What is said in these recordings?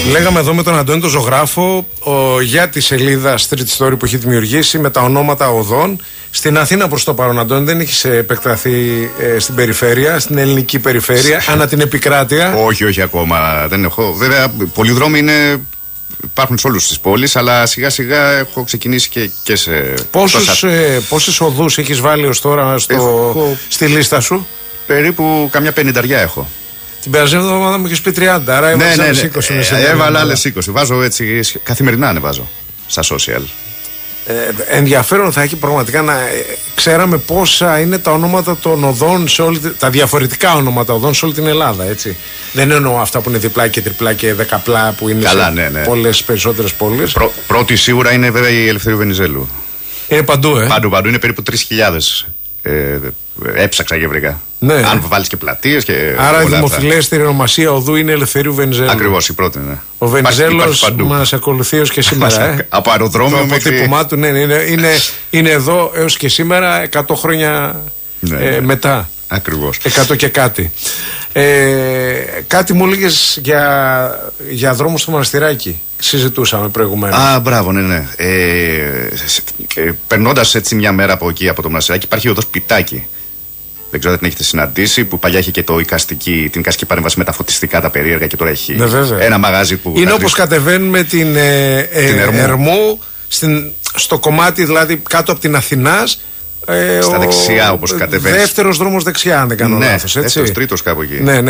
Λέγαμε εδώ με τον Αντώνη τον ζωγράφο για τη σελίδα Street Story που έχει δημιουργήσει με τα ονόματα οδών. Στην Αθήνα προς το παρόν, Αντώνη, δεν έχεις επεκταθεί στην περιφέρεια, στην ελληνική περιφέρεια, ανά την επικράτεια? Όχι ακόμα. Δεν έχω. Βέβαια, πολυδρόμοι υπάρχουν σε όλους τις πόλεις, αλλά σιγά σιγά έχω ξεκινήσει και σε. Πόσες οδούς έχεις βάλει ως τώρα στη λίστα σου? Περίπου καμιά 50 έχω. Την περασμένη εβδομάδα μου έχεις πει 30, άρα έβαλα άλλες 20. Έβαλα άλλες 20. Βάζω έτσι, καθημερινά ανεβάζω στα social. Ενδιαφέρον θα έχει πραγματικά να ξέραμε πόσα είναι τα ονόματα των οδών, τα διαφορετικά ονόματα οδών σε όλη την Ελλάδα, έτσι. Δεν εννοώ αυτά που είναι διπλά και τριπλά και δεκαπλά που είναι σε πολλές περισσότερες πόλεις. Πρώτη σίγουρα είναι βέβαια η Ελευθερίου Βενιζέλου. Είναι παντού, Παντού, είναι περίπου 3.000. Έψαξα και βρήκα. Ναι. Αν βάλεις και πλατείες και. Άρα η δημοφιλέστερη ονομασία οδού είναι Ελευθερίου Βενιζέλου. Ακριβώς, η πρώτη, ναι. Ο Βενιζέλος μας ακολουθεί ως και σήμερα. Από αεροδρόμιο μέχρι. Το αποτύπωμά του, ναι, είναι εδώ έως και σήμερα, 100 χρόνια μετά. Ακριβώς. 100 και κάτι. Κάτι μου έλεγες για δρόμους στο Μοναστηράκι. Συζητούσαμε προηγουμένως. Μπράβο, ναι. Περνώντας έτσι μια μέρα από εκεί, από το Μοναστηράκι, υπάρχει οδός Πιτάκι. Δεν ξέρω αν την έχετε συναντήσει, που παλιά είχε και την εικαστική παρέμβαση με τα φωτιστικά τα περίεργα και τώρα έχει ένα μαγάζι που. Είναι όπως κατεβαίνουμε την Ερμού, στο κομμάτι δηλαδή κάτω από την Αθηνάς. Στα δεξιά, όπως κατεβαίνεις. Δεύτερος δρόμος δεξιά, αν δεν κάνω λάθος. Δεύτερος, τρίτος κάπου εκεί. Ναι.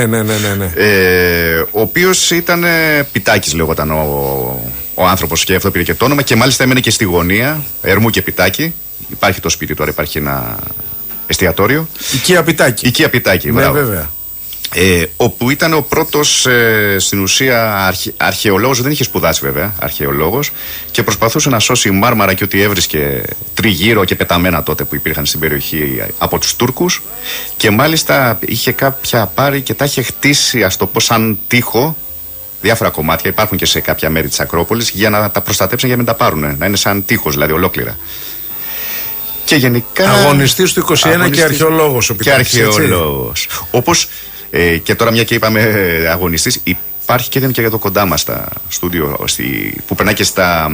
Ο οποίος ήταν Πιτάκης, λέγονταν ο άνθρωπος, και αυτό πήρε και το όνομα, και μάλιστα έμενε και στη γωνία Ερμού και Πιτάκη. Υπάρχει το σπίτι τώρα, υπάρχει ένα εστιατόριο. Οικία Πιτάκη, ναι, βέβαια. Όπου ήταν ο πρώτος στην ουσία αρχαιολόγος, δεν είχε σπουδάσει βέβαια, αρχαιολόγος, και προσπαθούσε να σώσει Μάρμαρα και ό,τι έβρισκε τριγύρω και πεταμένα τότε που υπήρχαν στην περιοχή από τους Τούρκους, και μάλιστα είχε κάποια πάρει και τα είχε χτίσει, ας το πω, σαν τοίχο, διάφορα κομμάτια, υπάρχουν και σε κάποια μέρη της Ακρόπολης, για να τα προστατέψουν, για να μην τα πάρουν, να είναι σαν τοίχος, δηλαδή ολόκληρα. Και γενικά. Αγωνιστής του 21 και αρχαιολόγος. Και αρχαιολόγος. Όπως. Και τώρα, μια και είπαμε αγωνιστής, υπάρχει και για το κοντά μας στα στούντιο, που περνάει και στα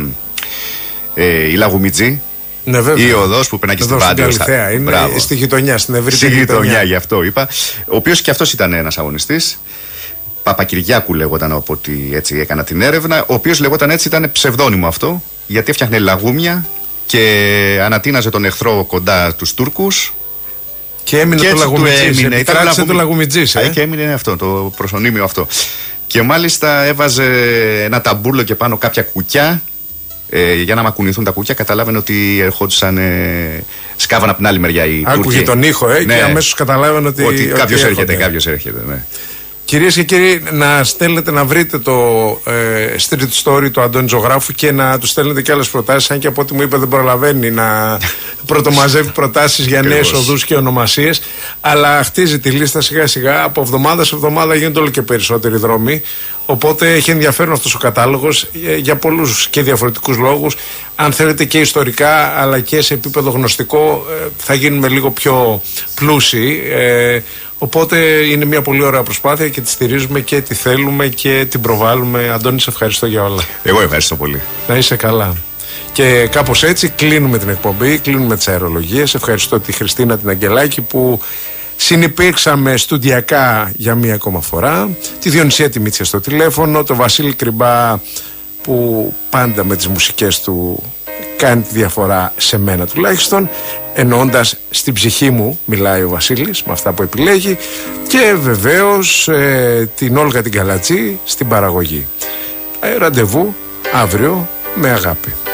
η Λαγουμιτζή. Ναι, βέβαια. Η οδός που περνάει και στην Πάντιο. Είναι στη γειτονιά, στην ευρύτερη γειτονιά, γι' αυτό είπα. Ο οποίος και αυτός ήταν ένας αγωνιστής. Παπακυριάκου λέγονταν, από ό,τι έτσι έκανα την έρευνα. Ο οποίος λέγονταν έτσι, ήταν ψευδόνυμο αυτό, γιατί έφτιαχνε λαγούμια και ανατείναζε τον εχθρό κοντά τους Τούρκους. Και έμεινε το Λαγουμιτζής. Κράτησε το Λαγουμιτζής. Και έμεινε αυτό, το προσωνύμιο αυτό. Και μάλιστα έβαζε ένα ταμπούρλο και πάνω κάποια κουκιά. Για να μακουνηθούν τα κουκιά, καταλάβαινε ότι ερχόντουσαν. Σκάβαν από την άλλη μεριά οι Τούρκοι. Άκουγε τον ήχο, και αμέσως καταλάβαινε ότι κάποιος έρχεται, ναι. Κυρίες και κύριοι, να στέλνετε, να βρείτε το Street Story του Αντώνη Ζωγράφου και να του στέλνετε και άλλες προτάσεις. Αν και από ό,τι μου είπε δεν προλαβαίνει να πρωτομαζεύει προτάσεις για νέες οδούς και ονομασίες. Αλλά χτίζει τη λίστα σιγά σιγά. Από εβδομάδα σε εβδομάδα γίνονται όλο και περισσότεροι δρόμοι. Οπότε έχει ενδιαφέρον αυτός ο κατάλογος για πολλούς και διαφορετικούς λόγους. Αν θέλετε και ιστορικά, αλλά και σε επίπεδο γνωστικό, θα γίνουμε λίγο πιο πλούσιοι. Οπότε είναι μια πολύ ωραία προσπάθεια και τη στηρίζουμε και τη θέλουμε και την προβάλλουμε. Αντώνη, σε ευχαριστώ για όλα. Εγώ ευχαριστώ πολύ. Να είσαι καλά. Και κάπως έτσι κλείνουμε την εκπομπή, κλείνουμε τις αερολογίες. Ευχαριστώ τη Χριστίνα την Αγγελάκη που συνυπήρξαμε στουντιακά για μία ακόμα φορά, τη Διονυσία τη Μίτσια στο τηλέφωνο, το Βασίλη Κρυμπά που πάντα με τις μουσικές του κάνει τη διαφορά, σε μένα τουλάχιστον, εννοώντας στην ψυχή μου μιλάει ο Βασίλης με αυτά που επιλέγει, και βεβαίως την Όλγα την Καλατζή στην παραγωγή. Ραντεβού αύριο με αγάπη.